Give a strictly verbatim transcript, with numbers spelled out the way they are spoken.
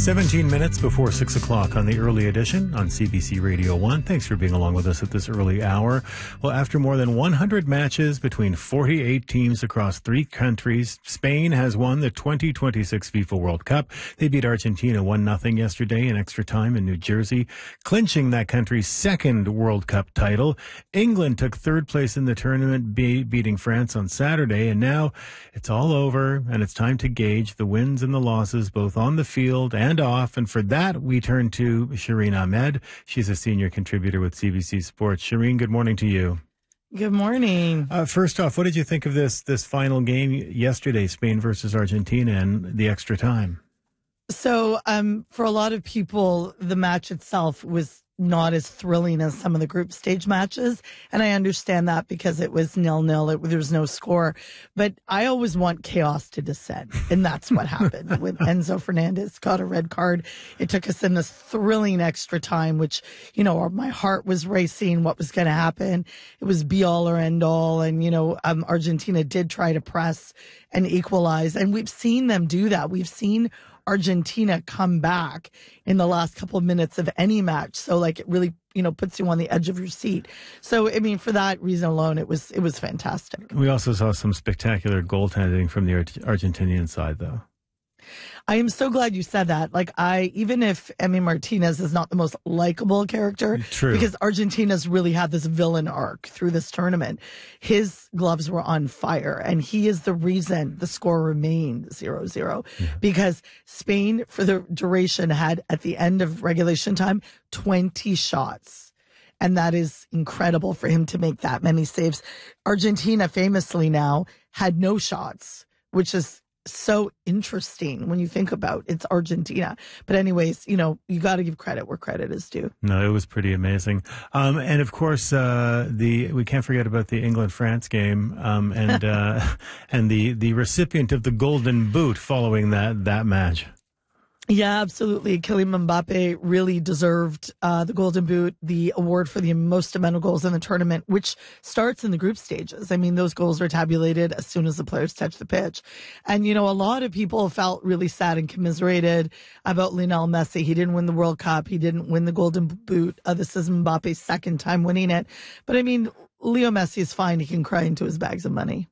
seventeen minutes before six o'clock on the early edition on C B C Radio one. Thanks for being along with us at this early hour. Well, after more than one hundred matches between forty-eight teams across three countries, Spain has won the twenty twenty-six FIFA World Cup. They beat Argentina one nothing yesterday in extra time in New Jersey, clinching that country's second World Cup title. England took third place in the tournament, be- beating France on Saturday, and now it's all over, and it's time to gauge the wins and the losses, both on the field and off. And for that, we turn to Shireen Ahmed. She's a senior contributor with C B C Sports. Shireen, good morning to you. Good morning. Uh, first off, what did you think of this this final game yesterday, Spain versus Argentina, and the extra time? So, um, for a lot of people, the match itself was not as thrilling as some of the group stage matches. And I understand that because it was nil-nil. It, there was no score. But I always want chaos to descend. And that's what happened when Enzo Fernandez got a red card. It took us in this thrilling extra time, which, you know, my heart was racing. What was going to happen? It was be all or end all. And, you know, um, Argentina did try to press and equalize. And we've seen them do that. We've seen Argentina come back in the last couple of minutes of any match. So like it really, you know, puts you on the edge of your seat. So, I mean, for that reason alone, it was, it was fantastic. We also saw some spectacular goaltending from the Argentinian side, though. I am so glad you said that. Like, I, even if Emi Martinez is not the most likable character, True. Because Argentina's really had this villain arc through this tournament, his gloves were on fire, and he is the reason the score remained zero zero. Yeah. Because Spain, for the duration, had at the end of regulation time twenty shots. And that is incredible for him to make that many saves. Argentina famously now had no shots, which is so interesting when you think about it's Argentina. But anyways, you know, you got to give credit where credit is due. No, it was pretty amazing. Um, and of course, uh, the we can't forget about the England-France game um, and uh, and the, the recipient of the Golden Boot following that, that match. Yeah, absolutely. Kylian Mbappe really deserved uh, the Golden Boot, the award for the most amount of goals in the tournament, which starts in the group stages. I mean, those goals are tabulated as soon as the players touch the pitch. And, you know, a lot of people felt really sad and commiserated about Lionel Messi. He didn't win the World Cup. He didn't win the Golden Boot. Uh, this is Mbappe's second time winning it. But, I mean, Leo Messi is fine. He can cry into his bags of money.